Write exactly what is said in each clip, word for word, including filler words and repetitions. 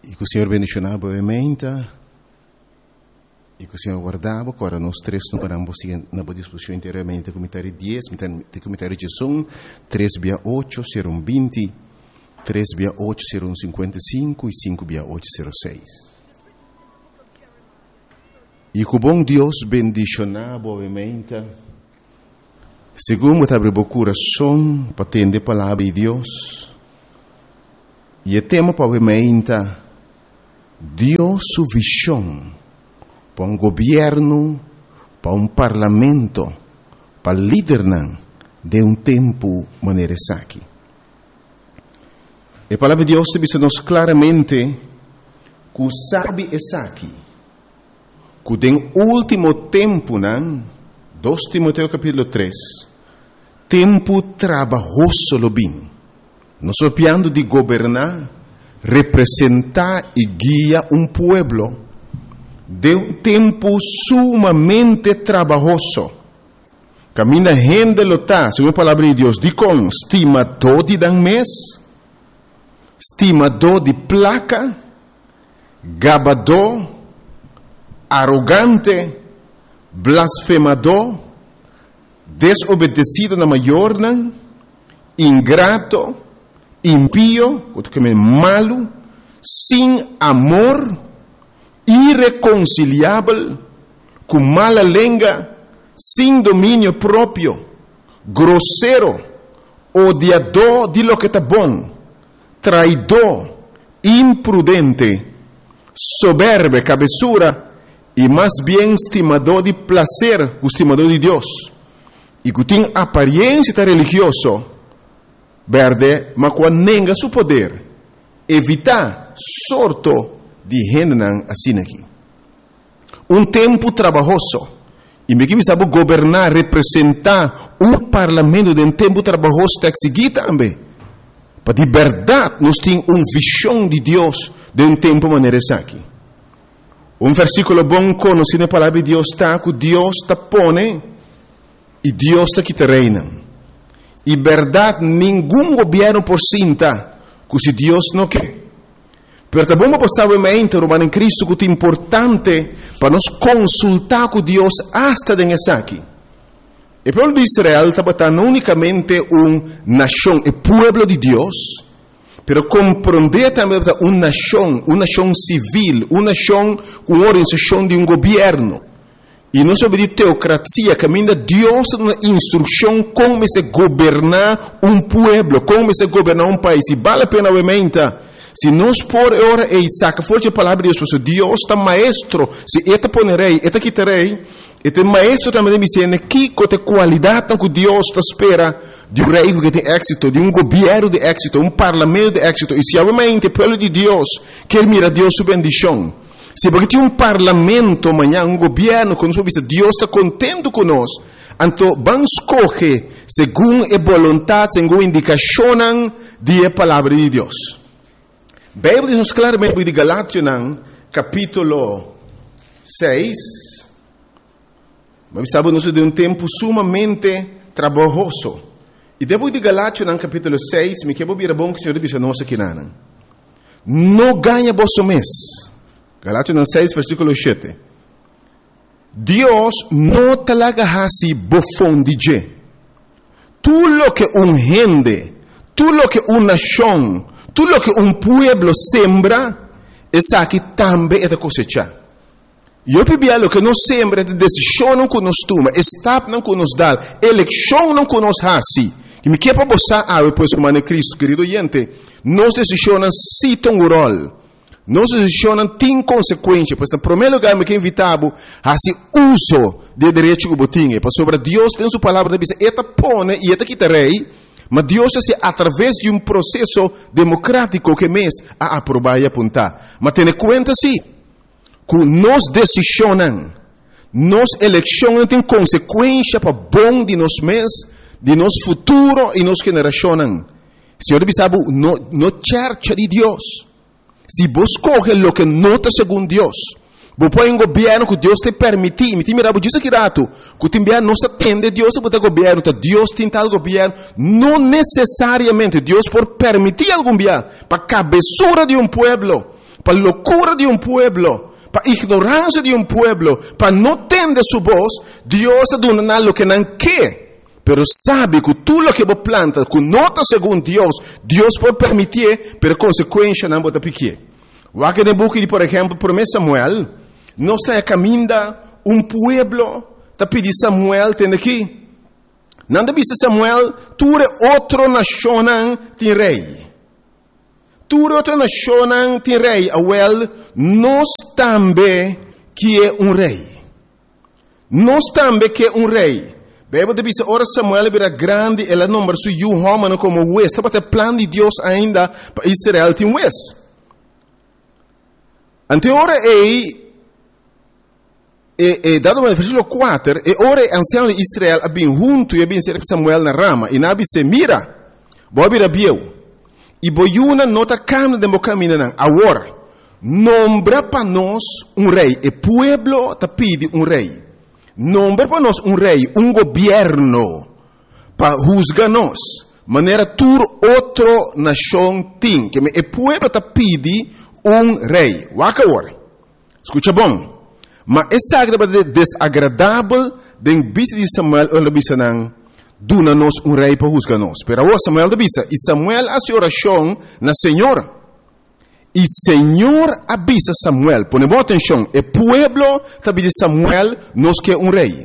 E que o Senhor bendicionava brevemente, e que o Senhor guardava, agora nós três não paramos na boa disposição inteiramente, comentário dez, comentário de som, três via oito, serão vinte, três via oito, serão cinquenta e cinco, e cinco via oito, serão seis. E que o bom Deus bendicionava brevemente, segundo abre o coração, para atender a palavra de Deus, e o tema brevemente, Deus sua visão para um governo, para um parlamento, para líder de um tempo maneira aqui. A palavra de Deus diz-nos claramente que sabe essa aqui, que no último tempo, dois Timoteo capítulo três, tempo trabalhoso lo bem. Nós estamos falando de governar, representar e guiar um pueblo de um tempo sumamente trabalhoso. Camina gente lota, segundo a palavra de Deus, de com estimador de dan mês, estimador de placa, gabador, arrogante, blasfemador, desobedecido na maior, ingrato, impío, malo, sem amor, irreconciliável, com mala língua, sem domínio próprio, grosseiro, odiador de lo que está bom, traidor, imprudente, soberbo, cabeçura, e mais bem estimador de prazer, estimador de Deus, e que tem aparência religiosa, verde, mas quando nega seu poder, evitar sorto de gente assim aqui. Um tempo trabalhoso. E me que sabe governar, representar um parlamento de um tempo trabalhoso está aqui também. Para de verdade, nós temos uma visão de Deus de um tempo maneira aqui. Um versículo bom conhecido na palavra de Deus está que Deus está pone e Deus está que te reina. E verdade, nenhum governo por cinta, que se Deus não quer. Pero também vamos passar o momento, Romano em Cristo, que é importante para nós consultar com Deus hasta nessa aqui. O povo de Israel estava não unicamente uma nação, o povo de Deus, pero compreender também uma nação, uma nação civil, uma nação com organização de um governo. E não sobre de teocracia, caminha Deus uma instrução como se governar um povo, como se governar um país. E vale a pena, obviamente, se nós por hora e saca forte a palavra de Deus, porque Deus está maestro, se eta ponerei, eta quitarei, eta maestro também me dizendo que com a qualidade que Deus está espera de um rei que tem êxito, de um governo de êxito, um parlamento de êxito. E se obviamente o povo de Deus quer mirar Deus sua bendição, se porque tem um parlamento amanhã, um governo, quando nós vemos Deus está contente conosco, então vamos escolher segundo a vontade, segundo a indicação da palavra de Deus. A Bíblia diz claramente de Galátias, capítulo seis, mas sabemos de um tempo sumamente trabalhoso. E depois de Galátias, capítulo seis, me quero vir bom que o Senhor diz a nós aqui, não ganha vosso mês. Galátias seis, versículo sete. Deus não talaga hasi bofão de je. Tudo lo que um gente, tudo lo que uma nação, tudo lo que um pueblo sembra, essa aqui também é da cosecha. E eu pedi lo que nós sembra, é decisão não que nós toma, estado não que nós dá, eleição não que nós hasi. Que me quer para você, ah, depois o Mano Cristo, querido gente, nós decisões citam o rol. Nós decisões têm consequências, pois, no primeiro lugar, me quer invitar a se uso de direito que botinha, pois sobre Deus tem sua palavra, diz, eta pone e eta quitarei, mas Deus é através de um processo democrático que mês a aprovar e apontar. Mas tenha conta sim, que nós decisões, nós eleições têm consequências para bom de nós mês, de nosso futuro e nossa geração. Senhor, sabe, no, no church de Deus. Se você coge lo que nota segundo Deus, você põe um governo que Deus te permite, me mira, diz aqui rato, que o governo não se atende, Deus pode governo, Deus tem tal governo, não necessariamente Deus por permitir algum governo, para a cabeçura de um pueblo, para a loucura de um pueblo, para a ignorância de um pueblo, para não tender sua voz, Deus está dando algo que não quer. Pero sabe que tudo o que você planta, que nota segundo Deus, Deus pode permitir, pero consequência não pode pequer. O aqui no book de, por exemplo, primeiro Samuel, não está caminhando um pueblo, está pedindo Samuel, tem aqui. Não deve ser Samuel, tu é outra nação, tem rei. Tu é outra nação, tem rei. Awel, nós também que é um rei. Nós também que é um rei. Bebe deve ser, ora Samuel era grande, ela número su yu homem como o West. Está plano de Deus ainda para Israel tem West. Ante ora é E, e dado no versículo quatro, e ora ancião de Israel abin junto e abin cerca Samuel na rama, e nabi se mira, bo abira bieu, e boiuna nota cam de mocamina nan, agora, nombra para nós um rei, e pueblo te pide um rei, nombra para nós um rei, um governo, para juzgar nós, maneira tur outro nação tem, que e pueblo te pide um rei, waka agora, escuta bom, mas essa é desagradável de vista de Samuel ou de vista não duna nos um rei para juzgar nós. Pero o Samuel de vista e Samuel hace oração na Senhor e Senhor avisa Samuel. Ponemos atenção, o pueblo também de Samuel nos quer um rei.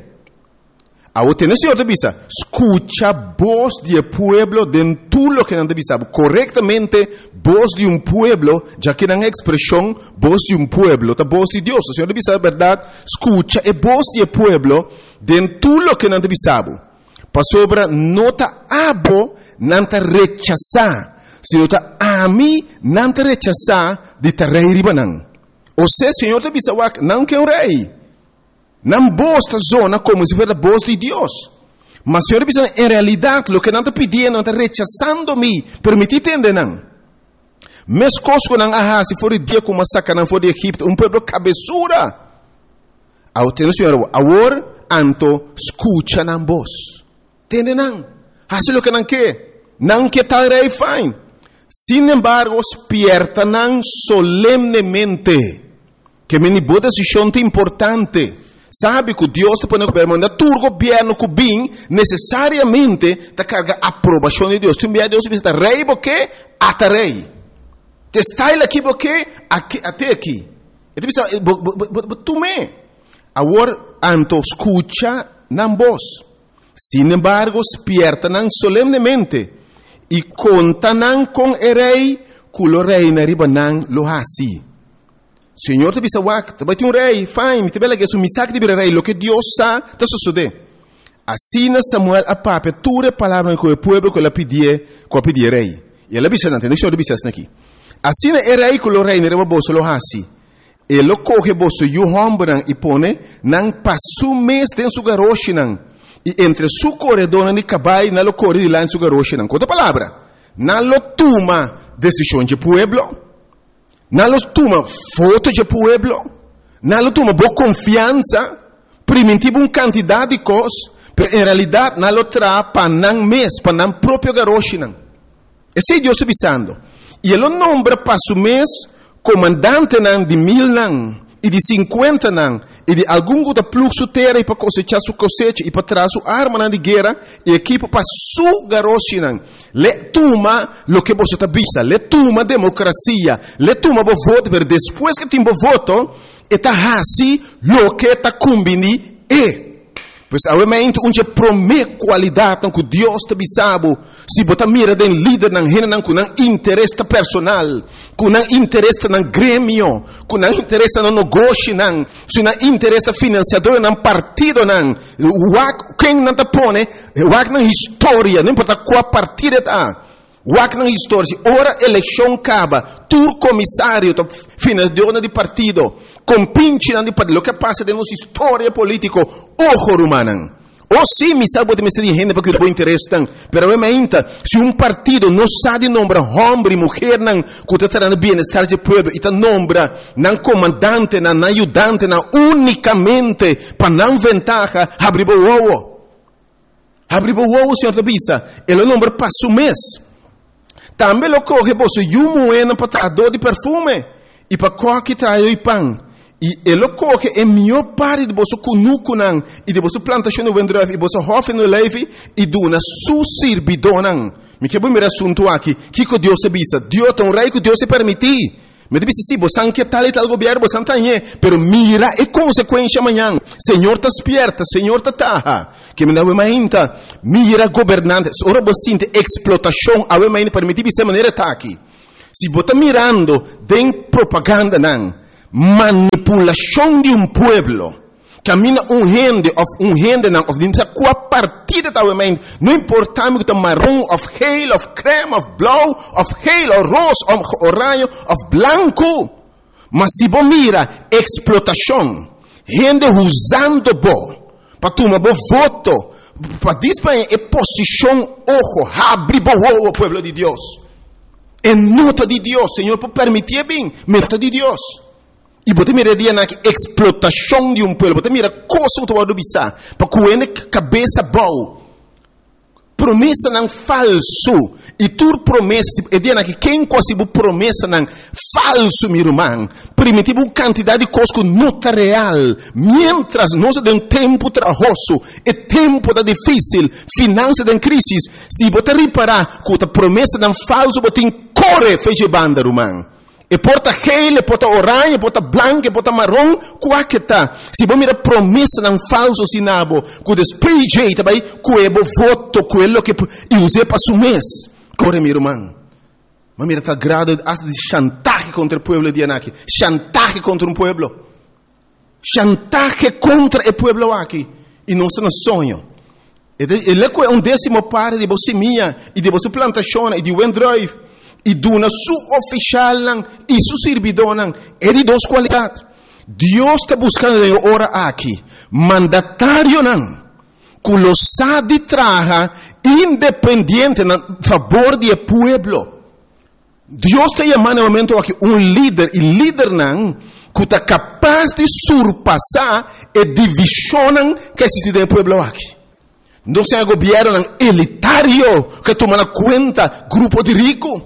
Ao ter o Senhor de vista, escucha a voz do pueblo de tudo o que não deve saber corretamente. Voz de um pueblo, já que não é expressão, voz de um pueblo, a voz de Deus. O Senhor deve saber a verdade, escucha a voz do pueblo de tudo o que não deve saber. Para sobre nota abo, não te rechazar. Se nota ami, não te rechazar de te rei ribanan. Ou seja, o Senhor deve saber, não quer um rei. Não bosta zona como se fosse a voz de Deus. Mas o Senhor deve saber, em realidade, o que não te pedindo, não te rechazando-me, permitir entender não. Mes coisas que não há, se for o dia como saca não for de Egipto, um povo cabeçura. Ao ter o Senhor, agora, anto, escucha na voz. Entende não? Assim o que não quer. Não quer tal rei fine. Sin embargo, despierta não solemnemente. Que me boa decisão importante. Sabe que Deus te põe no governo, mas tu governo que bem, necessariamente, te carga a aprovação de Deus. Tu envia Deus e diz, rei, porque ata rei. Te está aqui porque até aqui. E tu diz, tu me. Agora, anto escucha na voz. Sin embargo, despierta não solemnemente. E conta não com o rei, que o rei na riba não lo hasi. Senhor te bisa wak, te bati um rei, fine, te bela que su misak de rei, lo que Deus sa, te sucede. Assim Samuel a pape, ture palavra com o povo que ela pedia, que pedia rei. E ela bisa não, deixa eu bisa aqui. Assim é rei que o rei ne reba bolso lo hasi. Ele coge bolso e o hombran e pone, não passo mês dentro su garoche não. E entre su corredor de cabai, não lo corre de lá em su garoche não. Outra palavra, não lo toma decisão de pueblo. Não lo toma foto de pueblo, não lo toma boa confiança, primitivo um quantidade de coisas, mas em realidade não lo traz para não mês, para não próprio garoche não. Esse é Deus avisando. E ele nombra para su mês comandante não de mil não, e de cinquenta não, e de algum outro fluxo terra para cosechar sua cosecha e para trazer sua arma não de guerra e equipo para su garoche não. Le toma lo que você está vista, le toma democracia, le toma o voto, mas depois que tem o voto, está assim lo que está combini e. Pois obviamente onde promete qualidade que Deus te sabe, se você mira den líder não rena não com não interesse personal, com não interesse no grêmio, com não interesse no negócio não, se não interesse financiador não partido não, o quem não te põe, o na história, não importa qual partido está. Wak na história, ora eleição acaba, tur comissário, financiador de partido, compinche de partido, o que passa de nossa história política, ojo rumanan. Ou sim, me sabe de me ser de gente porque eu interesse tan, pero obviamente, se um partido não sabe nombrar homem e mulher não, que está trazendo bem-estar de povo, e está nombra não comandante, não ajudante, não unicamente para não ventaja, abre o ovo. Abre o ovo, senhor da bisa, ele nombra passo mês. Também lo coge você e um moeda para dor de perfume. e para coque trai o pão. E ele coque é melhor parte de você cunucunan e de você plantação no vendrove e você hofe no leve e duna su sirbidonan. Me que bom me assunto aqui, que que Deus se bisa, Deus tão rei que Deus se permitir. Me disse sim, você não quer tal e tal governo, você não tem, pero mira é consequência amanhã. Senhor tá esperta, Senhor tá taha. Que me dá uma ainda, mira governante, ora você sente explotação, a uma ainda permitir de maneira tá aqui. Se você mirando, tem propaganda não. Manipulação de um pueblo camina um rende of um rende não of dimsa qua partida da women não importa me que marrom of hail of creme of blow of hail of rose of orange of blanco mas se bo mira explotação rende usando bo para tomar bo voto para disparar é posição ojo abre bo o pueblo de Deus é nota de Deus Senhor por permitir bem nota de Deus. E você mira dia na explotação de um povo, você mira coisa que você bisa, para coene cabeça boa, promessa não falso, e tu promessa, e dia na que quem consegue promessa não falso, meu irmão, primitivo quantidade de coisas que não está real, mientras nós temos tempo trabalhoso, e tempo da difícil, finança da crise, se você reparar que a promessa não falso, você corre fez banda, irmão. E porta gel, e porta orange, e porta branco, e porta marrom, qualquer tá. Se você mira promessa não falso sinabo, que despeje, também, que é voto, quello que use para su mês. Corre, meu irmão. Mas mira, tá grado de chantaje contra o povo de Anaki. Chantaje contra um povo. Chantaje contra o povo aqui. E não se nos sonho. Ele é um décimo parte de você minha, e de você plantação, e de Wendrive. E duna su oficial e su servidor é de duas qualidades. Deus está buscando ora aqui mandatário não, que lo sabe traja independente a favor do povo. Deus está chamando no momento aqui um líder e líder não que está capaz de surpassar a divisão que existe no povo aqui. Não é um governo elitário que toma conta grupo de ricos.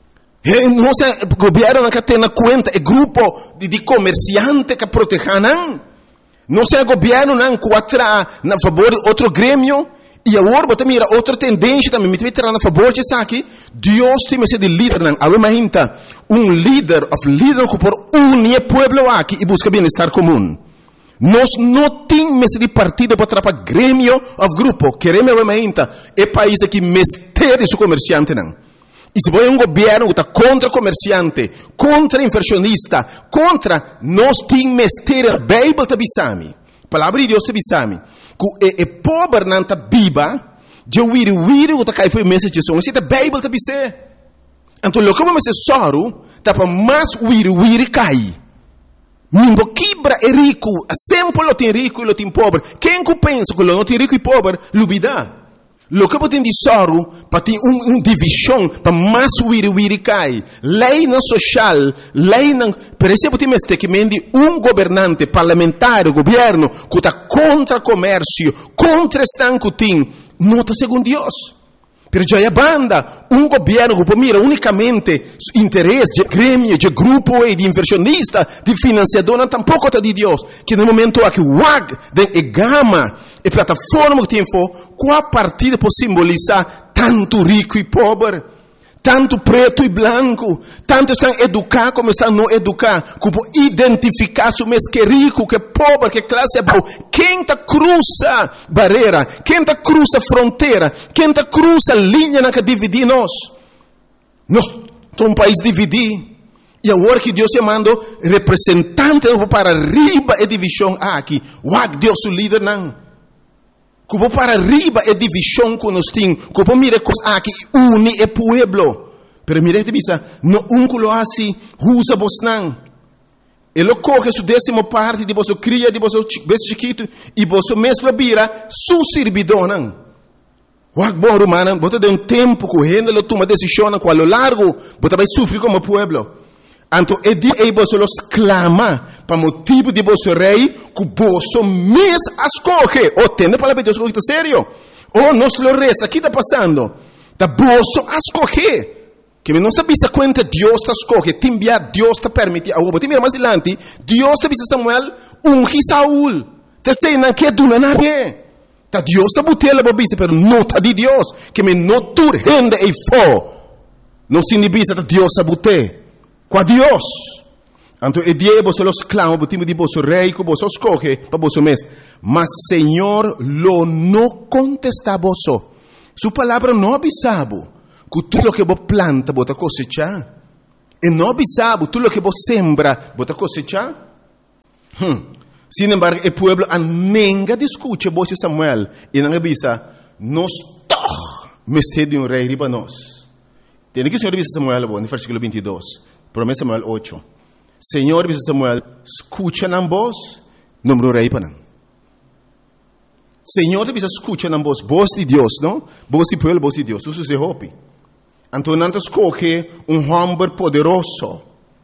Não é o governo que tem na conta é grupo de, de comerciantes que protegem. Não é o governo que atrai a favor de outro grêmio. E agora você mira outra tendência também. Me tirar a favor de isso aqui. Deus tem que ser de líder. Imagina um líder, of líder que por unir o povo aqui e busca bem-estar comum. Nós não temos de partido para atrapalhar grêmio of grupo. Queremos imagina é país que mestre su comerciante não. E se foi um governo que está contra comerciante, contra inversionista, contra nós temos mestre, a Bíblia está bisami. A palavra de Deus está bisami. Que é pobre não está biba, de wiri wiri que está cai foi mensagem só. Se a Bíblia está bisé. Então, o que vamos ser soro, está para mais wiri wiri cai. Nimbo quebra é rico, sempre lo tem rico e lo tem pobre. Quem que pensa que lo não tem rico e pobre, lubida. Lo que você tem de soro, para ter uma um divisão, para mais wiri wiri cai. Lei não social, lei não... Por exemplo, tem este que mende um governante parlamentar, governo, que está contra comércio, contra estanco tem, não está segundo Deus. Pero já é banda, um governo que mira unicamente interesse de grêmio, de grupo e de inversionista, de financiador, não tampouco está de Deus. Que no momento aqui, o W A G, de gama e plataforma que tem for, qual partida pode simbolizar tanto rico e pobre, tanto preto e branco, tanto estão educados como estão não educados, que pode identificar se o mês que é rico, que é pobre, que classe é boa. Quem está cruza barreira, quem está cruza fronteira, quem está cruza linha na que divide nós. Nós somos um país dividido. E agora que Deus te mandou representante para arriba a divisão aqui. Uau, Deus o líder não. Que vou para arriba a divisão que nós temos. Que vou mirar coisas aqui, une o povo. Pero mire te bisa, no um que lo assim, usa vos não. Ele coge sua décima parte de vosso cria, de vosso beijo chiquito, e vosso mesmo vira su servidor não. Uau, bom romano, você tem um tempo que o rende lo toma decisão, com a lo largo, você vai sofrer como povo. Então, é dia que você los clama para motivo de vosso rei, que você mesmo escolhe. Ou tem a palavra de Deus, está sério? Ou nós lo resta, o que está passando? Da você escolhe. Que me não está vista cuenta Dios está escoge, te envia Dios te permite. Agora, te mira mais adiante, Dios te vista Samuel, ungi Saúl. Te sei não que tu não é. Ta Dios sabutela babisa, pero não ta di Dios. Que me não tur rende e fo. Não se inibisa ta Dios sabute. Qua Dios. Anto e die bo los clamo, bo timo di bo so rei, bo so escoge, pa bo so mes. Mas Señor lo no contesta boso. Su palabra no avisabo. Que tudo lo que você planta, você cosechar. E não avisabo, tudo lo que você sembra, você cosechar. Hum. Sin embargo, o pueblo anenga discute você Samuel. E não avisa, nós toch, mestre de um rei riba nós. Tem que o Senhor avisa Samuel, no versículo vinte e dois. Promessa Samuel oito. Senhor avisa Samuel, escucha na voz, número rei para não. Senhor avisa, escucha na voz, voz de Deus, não? Voz de pueblo, voz de Deus. Isso se hopi. Então, não escolhe um homem poderoso,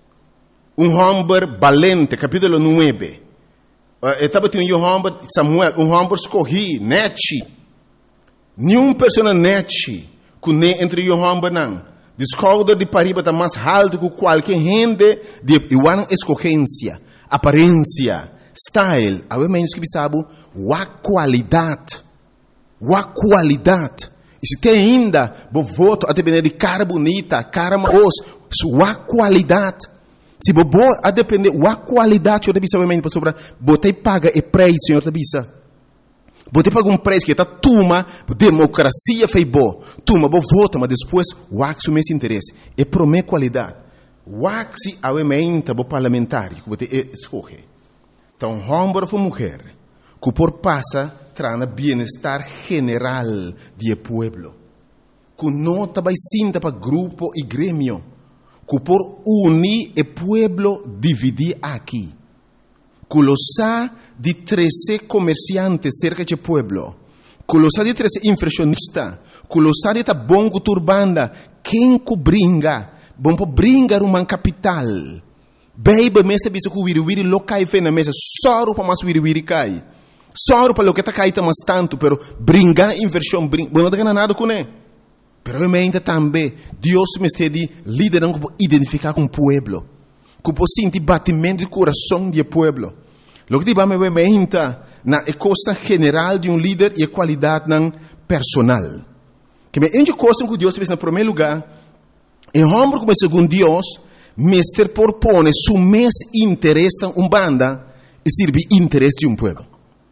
um homem valente, capítulo nove. Estava tendo um homem, Samuel, um homem escolhi, nete. Nenhuma pessoa nete, que nem entre um homem não. Descobre de pariba está mais alto que qualquer gente de igual escolhência, aparência, style. A menos que sabe, a qualidade, a qualidade. E se tem ainda, bo voto a depender de cara bonita, cara maos, sua qualidade. Se bo a depender da qualidade, eu deve saber para sobre, botei paga e preço, senhor debisa. Botei paga um preço que está tuma, democracia fei bo, tuma bo voto, mas depois o axo mes interesse. E promê qualidade. O axo awementa bo parlamentar, que botei escolhe. Então, homem ou mulher, que por passa trana bienestar general do pueblo. Que não vai sinta para grupo e grêmio. Que por unir o pueblo dividir aqui. Que lo sa de treze comerciantes cerca do pueblo. Que lo sa de treze inflacionistas. Que lo sa de ta bom turbanda. Quem que bringa? Bom para bringar uma capital. Baby, mesta bisa que wiri wiri lo cai fe na mesa. Só para mais wiri wiri cai. Só para o que está caindo mais tanto, pero brincar inversão, brincar, não está ganhando nada com ele. Pero eu me também, Deus me está de liderando para identificar com o pueblo, para sentir batimento de coração do pueblo. O que diba me me na coisa general de um líder e a qualidade não personal. Que me ende coisa que Deus fez no primeiro lugar, e homem como segundo Deus, mestre propõe su mes interesse um banda e serve interesse de um pueblo.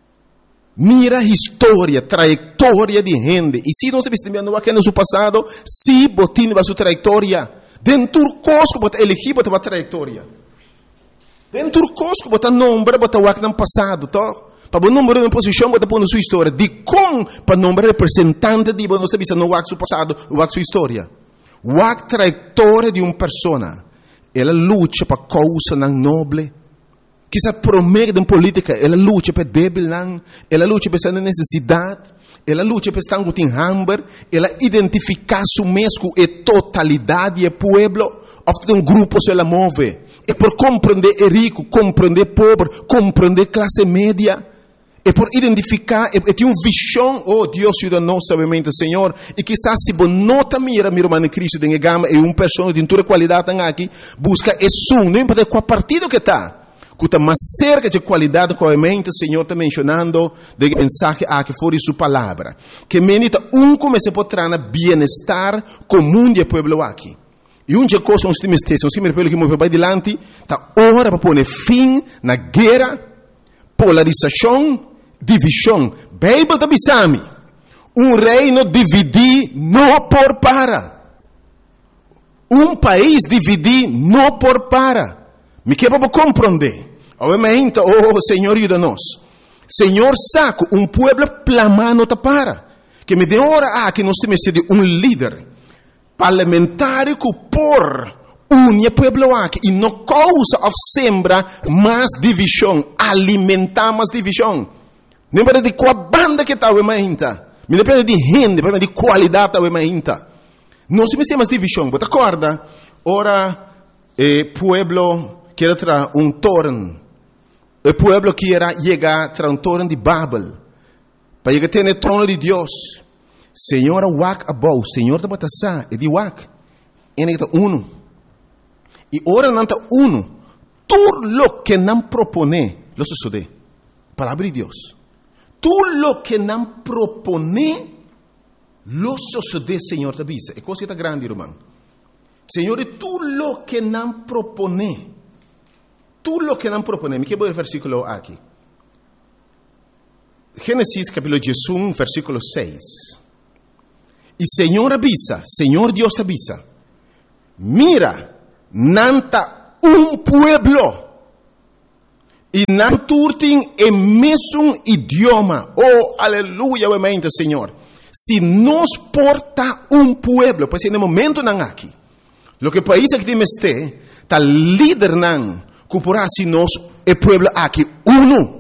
Mira a história, trajetória de gente. E se nós estamos aqui no seu passado, se botin a sua trajetória, dentro do cosco, bota elegir, bota a trajetória. Dentro do cosco, bota nome, bota o aqui no passado, tá? Para o número de posição, bota pôr na sua história. De como, para o nome representante de nós estamos no aqui no passado, o aqui sua história. O aqui trajetória de uma pessoa. Ela luta para causa não nobre. Que se promete em política, ela luta para débil, ela luta para essa necessidade, ela luta para estar com hambre, ela identifica su mesmo e totalidade do pueblo, ofta um grupo se ela move, e por compreender o rico, compreender o pobre, compreender a classe média, e por identificar, e, e tem uma visão, oh Deus ajuda-nos, sabemente, Senhor, e quizás se você não mira, meu irmão em Cristo, de gama, e uma pessoa de toda qualidade aqui, busca esse um, não importa qual partido que está, que está mais cerca de qualidade que o Senhor está mencionando de mensagem aqui fora de sua palavra. Que menita um como se pode trazer bem-estar comum do povo aqui. E uma coisa nós temos que ter, nós temos que mover para adiante, está hora para pôr fim na guerra, polarização, divisão. Bíblia está bisami. Um reino dividir não por para. Um país dividir não por para. Me quer para compreender. Obviamente, oh Senhor, ajuda-nos. Senhor, saco um pueblo plamando ta para. Que me dê hora a que nós temos de um líder parlamentar que por une o pueblo aqui e não causa ou sembra mais divisão, alimentar mais divisão. Não depende de qual banda que está o emainta. Me depende de gente, depende de qualidade o emainta. Nós temos mais divisão. Você acorda? Ora, eh, pueblo quer trazer um torno. O pueblo quer chegar a trazer um torno de Babel. Para chegar a ter o trono de Deus. Senhor, wak abou. Senhor, está batendo e de wak. en está uno. Y ahora no está uno. Todo lo que nos propone, lo sucede. Palabra de Dios. Todo lo que nos propone, lo sucede, Señor, te avisa. Es cosa grande, hermano. Señor, todo lo que nos propone, todo lo que nos propone. Me quiero ver el versículo aquí. Génesis capítulo dieciuno, versículo seis. Y Señor avisa, Señor Dios avisa. Mira, nanta un pueblo. Y nanturtin en mesmo idioma. Oh, aleluya, obviamente, Señor. Si nos porta un pueblo, pues en el momento nan aquí. Lo que país que tiene este, tal líder nan, cupura si nos el pueblo aquí uno.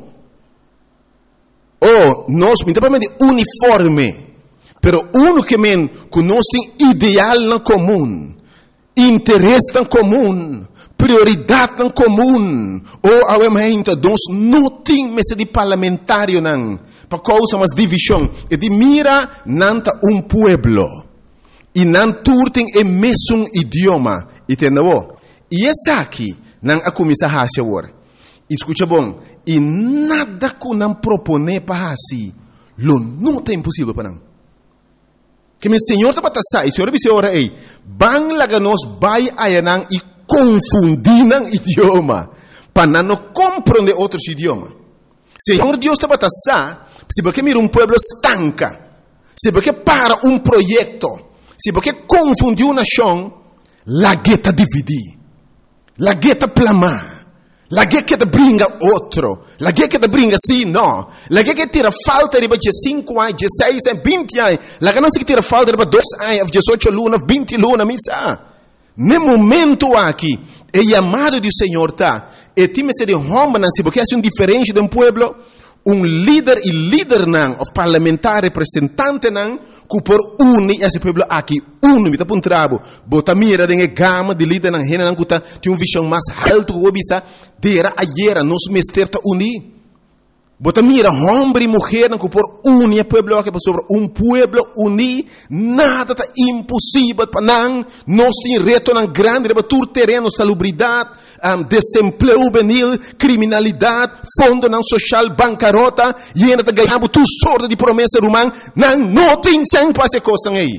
Oh, nos, minimamente uniforme. Pero uno que men conoce ideal en común, interés en común, prioridad en común. Oh, obviamente, nós não temos esse de parlamentário não, para causa mais divisão. E de mira nanta um pueblo e não turtem o mesmo idioma, entendeu? E essa aqui não a começar a fazer agora. Escuta bom, e nada que não propõe para assim, lo não é impossível para não. Que meu Senhor está para passar, e o Senhor disse ora ei, bang laga nos vai ayanang e confundir o idioma, para não compreender outros idiomas. Senhor Deus está para passar, se porque mira um pueblo estanca, se porque para um projeto, se porque confundiu uma nação, la gueta dividir, la gueta plamar. La guerra que te brinca outro. La guerra que te brinca sim, não. La guerra que tira falta de cinco anos, dezesseis anos, vinte anos. La ganância que tira falta de dois anos, dezoito lunas, vinte lunas, misa. No momento aqui, o chamado do Senhor está. E time se de homem, porque é um diferente de um pueblo. Um líder e líder não, o parlamentar representante não, que por unir esse pueblo aqui, uno, me está para um trabo, bota mira de gama de líder não, rena não, que tem uma visão mais alta, que o bisa, dera ayer, nos mester ta unir. Bota mira, homem e mulher não, que por unir o pueblo aqui, sobre um pueblo unir, nada está impossível para não, nós temos reto não grande, para todo terreno, salubridade, um, desemprego juvenil, criminalidade, fundo não social, bancarrota, e ainda está ganhando tudo sorte de promessa humana, não, não tem sempre essa coisa aí.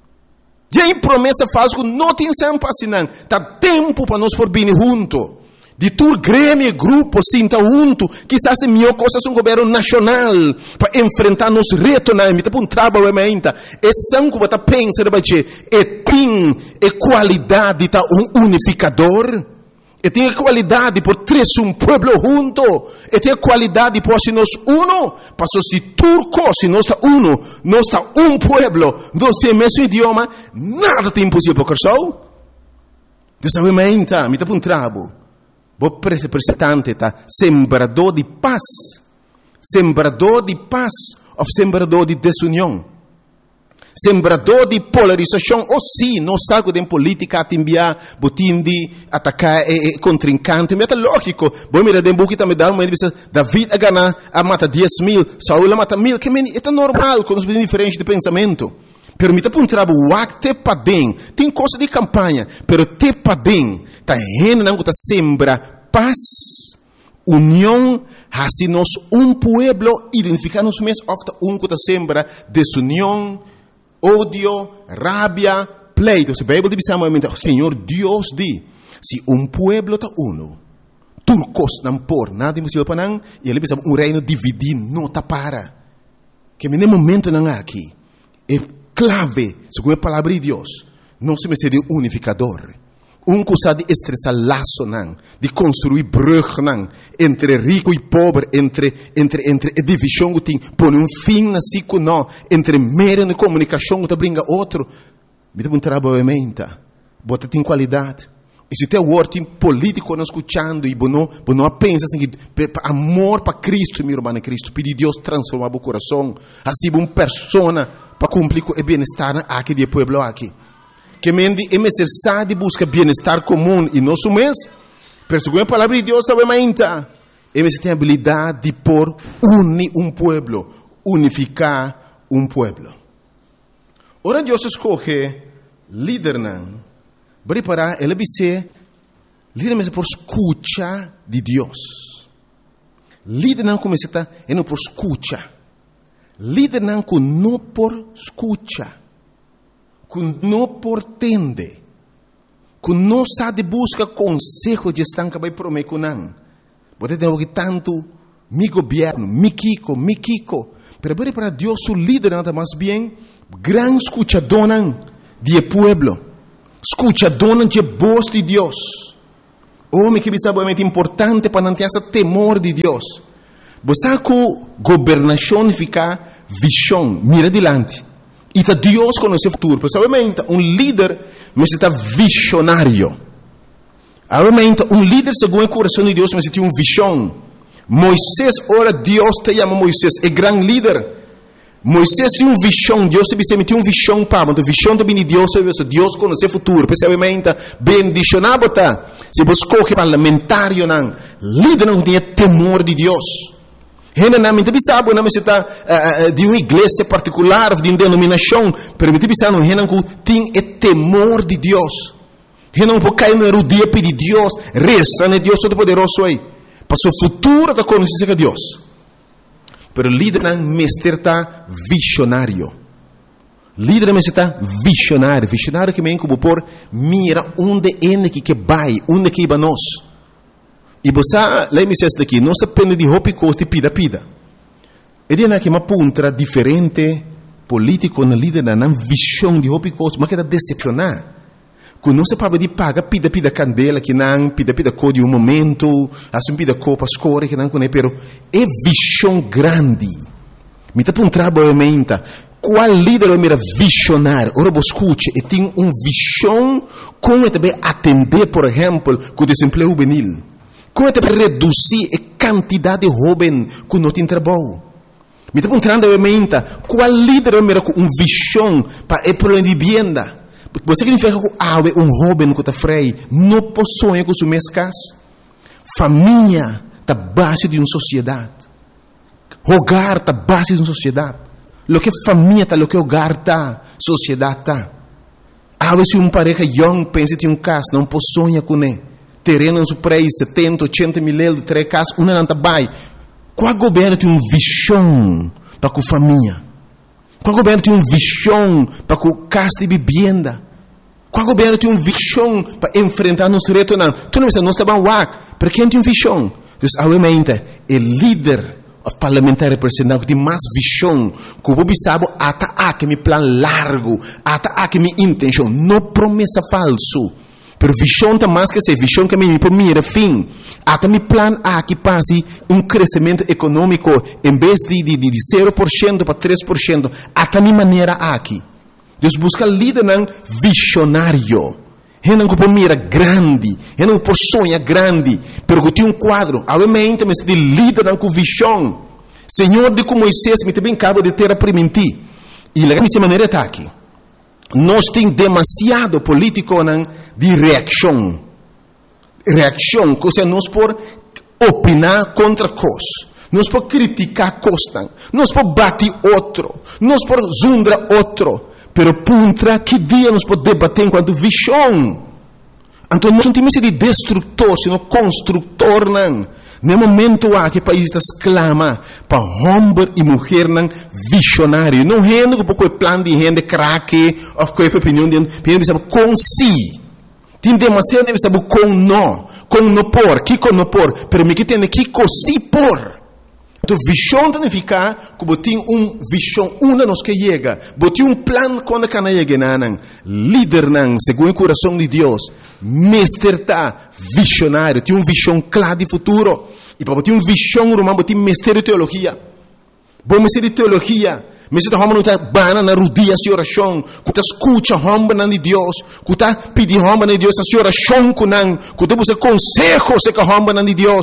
E aí promessa falsa, não tem sempre assim, não. Está tempo para nós por vir junto. De todo grêmio e grupo, sinta junto, quizás é melhor coisa um governo nacional, para enfrentar nos retos, não, me está para um trabalho, ainda. É sangue para pensar, é tem é qualidade, tá um unificador. E tem a qualidade por três um pueblo junto. E tem a qualidade por se nós uno. Passou se turco, se nós está uno, nós está um pueblo, nós temos o mesmo idioma, nada tem impossível para o coração. Dessa vez, me está para um trabalho. Vou representante, tá? Sembrador de paz. Sembrador de paz ou sembrador de desunião. Sembrador de polarização, ou sim, não sabe de política a enviar, botim de atacar e, e contrincante, mas é lógico. Bom, mira, de um também dá uma entrevista, David a ganhar, a mata dez mil, Saúl a mata mil, que é normal, com os diferentes de pensamento. Pero me dá para um trabalho, o acte para bem, tem coisa de campanha, pero te para bem, tá rendo, não está sembra paz, união, assim nós um pueblo, identificar-nos mesmo, ofta um que está sembra desunião, ódio, rabia, pleito. Se a Bíblia diz amamente, Senhor Deus diz, se um pueblo está uno, turcos não por nada impossível para não, e ele diz, um reino dividido não está para. Que no momento não há aqui, é clave, segundo a palavra de Deus, não se me seria unificador. Um que sabe estressar laço não, de construir brug não, entre rico e pobre, entre entre entre a divisão que tem, põe um fim na ciclo não, entre meio de comunicação que brinca outro, me dá um trabalho ementa, bota tem qualidade. E se tem o tem político não escutando e bono bono pensa assim que amor para Cristo, meu irmão Cristo, pedir Deus transformar o coração, assim uma pessoa para cumprir o bem-estar aqui do povo aqui. Que mendi é necessário buscar bem-estar comum e nosso mês, pero segundo a palavra de Deus, sabe ainda, é necessário ter a habilidade de por unir um pueblo, unificar um pueblo. Ora Deus escolhe líder não, Bari para ele dice, líder por escucha de Dios. Líder não começa é não por escucha. Líder não com não por escucha. Com não por tende. Com não sabe busca consejo de estar que vai prometer com não. Você tem que tanto mi governo, mi Kiko, mi Kiko. Pero bari para Dios su líder nada más bien gran escuchador de pueblo. Escuchador de voz de Dios. Oh, me que sabe é importante para não ter esse temor de Deus. Você com governação fica visão, mira adiante. E tá Deus conhece o futuro. Porque obviamente um líder necessita visionário. Obviamente um líder segundo o coração de Deus necessita uma visão. Moisés, ora Deus te chama Moisés, é grande líder. Moisés tinha uma visão, Deus te disse, tinha uma visão para, mas a visão também de Deus, Deus conhece o futuro, especialmente, bendicionado, tá? Se você escolhe parlamentário, não, líder não tem temor de Deus. Ainda não, me sabe, não se está de uma igreja particular, de uma denominação, mas me sabe, não, ainda não tem temor de Deus. Ainda não pode cair na rodia de Deus, reza, né, Deus todo-poderoso aí. Para o futuro, está conhecendo Deus. Pero líder não está visionário. Líder não está visionário. Visionário que me como por mira onde é que vai, onde que vai nós. E você, lá me diz daqui, não se depende de roupa e costa e pida, pida. Ele é que uma ponta diferente político na líder não visão de roupa e costa, mas que está decepcionar. Quando não se pode de paga, pida, pida candela, que não, pida, pida cor de um momento, assim pida copa, escora, que não conhece, pero é visão grande. Me está um trabalho, qual líder é mira visionário? Ora, você escute, e tem uma visão como também atender, por exemplo, com o desemprego juvenil. Como também reduzir a quantidade de jovens que não tem trabalho. Me está um trabalho, qual líder é mira com uma visão para o problema de vivienda? Você significa que há um jovem que está freio, não possui com sua mescas. Família está base de uma sociedade. Hogar está base de uma sociedade. Lo que família está, lo que hogar está, sociedade está. Há vezes uma pareja young pensa que tem um caso, não possui com ele. Terreno no preço, setenta, oitenta mil euros, três casas, uma não está bem. Qual governo tem uma visão para a família? Qual governo tem uma visão para a casa de vivenda? Qual governo tem uma visão para enfrentar nos retos? Não, tu não estás bem lá, para quem tem uma visão? Então, obviamente, o líder parlamentar representante tem mais visão, que o povo sabe, até aqui meu plano largo, até aqui minha intenção, não promessa falso. Pero visão está mais que ser visão que me mira fim. Até meu plano aqui passe um crescimento econômico em vez de, de, de zero por cento para três por cento. Até minha maneira aqui. Deus busca líder não visionário. Ele não pode mira grande. Ele não pode sonhar grande. Pero que tem um quadro. Obviamente, mas de líder não com visão. Senhor, de como Moisés me também acaba de ter a permitir. E a minha maneira está aqui. Nós temos demasiado político não, de reação. Reação, ou seja, nós por opinar contra coisas. Nós por criticar coisas. Nós por bater outro. Nós por zundar outro. Pero contra que dia nós podemos debater enquanto visão? Então nós não temos de destrutor, sino construtor. Não. No momento há que o país está exclama para homem e mulher não visionário. Não é um pouco o plano de gente craque, ou qualquer opinião de gente, sabe com si. Tem demasiado de saber com não, com não por, que com não por, pero me que tem que com si por. Então, visão significa que tem uma visão, uma nos que chega, tem um plano quando cana chega, não, líder não, segundo o coração de Deus, mestre está visionário, tem uma visão clara de futuro, e para ter uma visão romana, tem mestre de teologia, bom mestre de teologia, mestre de homem não está bana na rodia de oração, que está escuta homem de Deus, que está pedindo homem de Deus a oração com não, que está buscando consejo se que homem de Deus,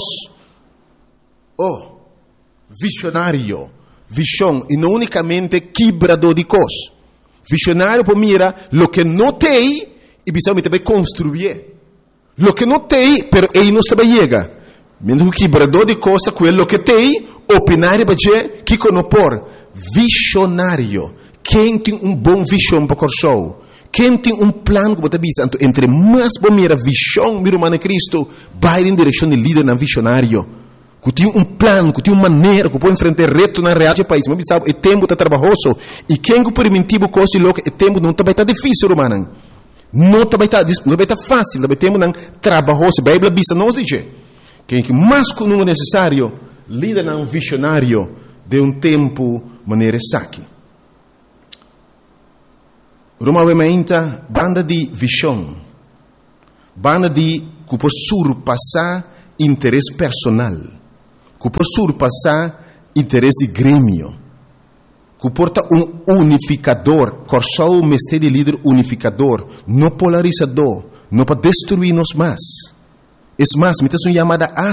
oh, visionário, visão, e não unicamente quebrador de coisas. Visionário por mira, lo que não tem, e precisa também construir. Lo que não tem, pero ele não está chega. Mesmo que quebrador de coisas, aquilo que tem, opinar e dizer, que não por. Visionário, quem tem um bom visão para o coração, quem tem um plano que você visa, entre mais bom a visão, meu irmão Cristo, vai em direção de líder não visionário. Que tem um plano, que tem uma maneira, que pode enfrentar reto na real do país. Mas sabe, o tempo está trabalhoso. E quem que permitivo coisa louca, o tempo não está bem difícil, irmão. Não está bem não está fácil, está tempo não trabalhoso. A Bíblia diz, não diz. Quem que mais que não é necessário, líder não visionário de um tempo maneira saque. Provavelmente, banda de visão, banda de que pode surpassar interesse personal, que pode surpassar interesse de grêmio, que porta um unificador, corçar o mestre de líder unificador, não polarizador, não para destruir-nos mais. É mais, me tem uma chamada